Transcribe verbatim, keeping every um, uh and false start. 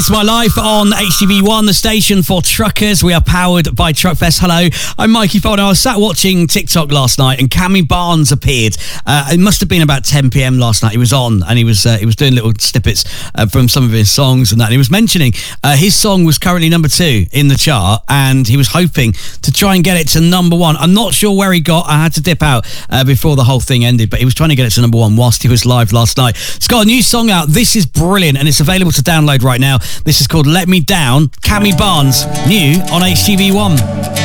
It's My Life on H T V one, the station for truckers. We are powered by Truckfest. Hello, I'm Mikey Folden. I was sat watching TikTok last night and Cammy Barnes appeared. Uh, it must have been about ten p.m. last night. He was on and he was uh, he was doing little snippets uh, from some of his songs and that. And he was mentioning uh, his song was currently number two in the chart and he was hoping to try and get it to number one. I'm not sure where he got. I had to dip out uh, before the whole thing ended, but he was trying to get it to number one whilst he was live last night. It's got a new song out. This is brilliant and it's available to download right now. This is called Let Me Down. Cammy Barnes, new on H T V one.